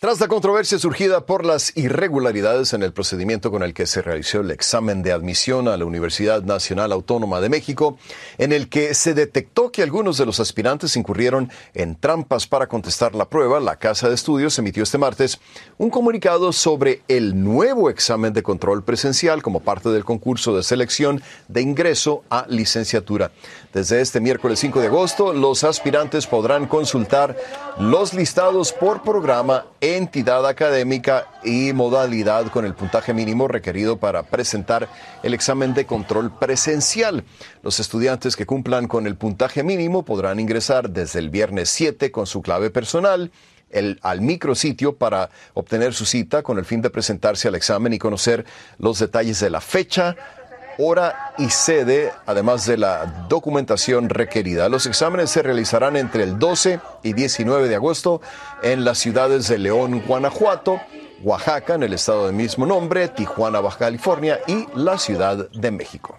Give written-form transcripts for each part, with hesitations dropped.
Tras la controversia surgida por las irregularidades en el procedimiento con el que se realizó el examen de admisión a la Universidad Nacional Autónoma de México, en el que se detectó que algunos de los aspirantes incurrieron en trampas para contestar la prueba, la Casa de Estudios emitió este martes un comunicado sobre el nuevo examen de control presencial como parte del concurso de selección de ingreso a licenciatura. Desde este miércoles 5 de agosto, los aspirantes podrán consultar los listados por programa, entidad académica y modalidad con el puntaje mínimo requerido para presentar el examen de control presencial. Los estudiantes que cumplan con el puntaje mínimo podrán ingresar desde el viernes 7 con su clave personal al micrositio para obtener su cita con el fin de presentarse al examen y conocer los detalles de la fecha, hora y sede, además de la documentación requerida. Los exámenes se realizarán entre el 12 y 19 de agosto en las ciudades de León, Guanajuato, Oaxaca, en el estado del mismo nombre, Tijuana, Baja California y la Ciudad de México.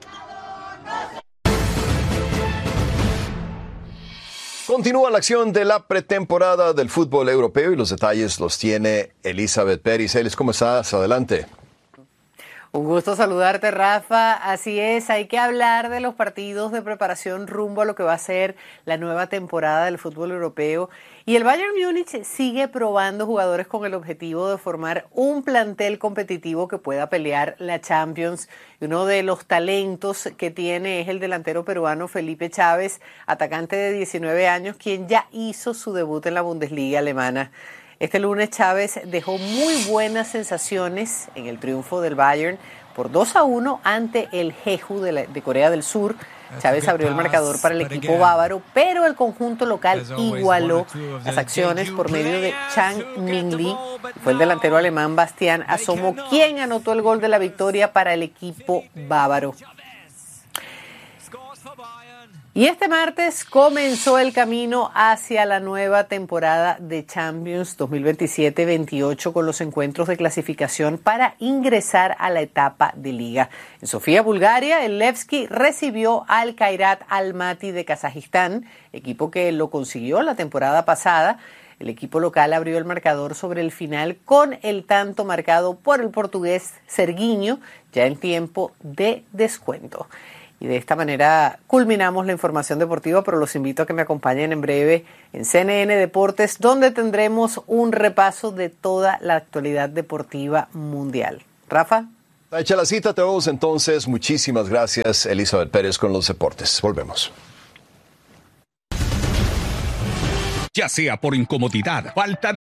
Continúa la acción de la pretemporada del fútbol europeo y los detalles los tiene Elizabeth Pérez. Elis, ¿cómo estás? Adelante. Un gusto saludarte, Rafa. Así es, hay que hablar de los partidos de preparación rumbo a lo que va a ser la nueva temporada del fútbol europeo. Y el Bayern Múnich sigue probando jugadores con el objetivo de formar un plantel competitivo que pueda pelear la Champions. Y uno de los talentos que tiene es el delantero peruano Felipe Chávez, atacante de 19 años, quien ya hizo su debut en la Bundesliga alemana. Este lunes Chávez dejó muy buenas sensaciones en el triunfo del Bayern por 2-1 ante el Jeju de Corea del Sur. Chávez abrió el marcador para el equipo bávaro, pero el conjunto local igualó las acciones por medio de Chang Min-lee. Fue el delantero alemán Bastián Asomo quien anotó el gol de la victoria para el equipo bávaro. Y este martes comenzó el camino hacia la nueva temporada de Champions 2027-28 con los encuentros de clasificación para ingresar a la etapa de liga. En Sofía, Bulgaria, el Levski recibió al Kairat Almaty de Kazajistán, equipo que lo consiguió la temporada pasada. El equipo local abrió el marcador sobre el final con el tanto marcado por el portugués Serguinho, ya en tiempo de descuento. Y de esta manera culminamos la información deportiva, pero los invito a que me acompañen en breve en CNN Deportes, donde tendremos un repaso de toda la actualidad deportiva mundial. Rafa. Hecha la cita, te vemos entonces. Muchísimas gracias, Elizabeth Pérez, con los deportes. Volvemos. Ya sea por incomodidad, falta